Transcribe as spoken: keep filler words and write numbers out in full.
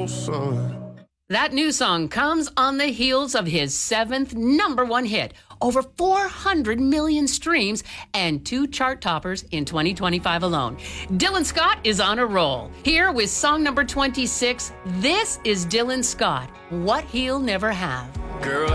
no sun. That new song comes on the heels of his seventh number one hit, over four hundred million streams, and two chart toppers in twenty twenty-five alone. Dylan Scott is on a roll. Here with song number twenty-six, this is Dylan Scott, What He'll Never Have. Girl,